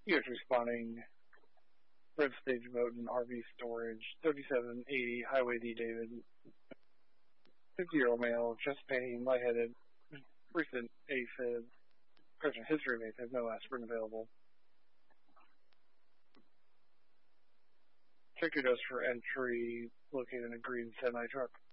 Units responding. Red stage mode and RV storage. 3780 Highway D. David. 50-year-old male, chest pain, lightheaded, recent AFib. Correction, history of AFib, no aspirin available. Check your dose for entry, located in a green semi-truck.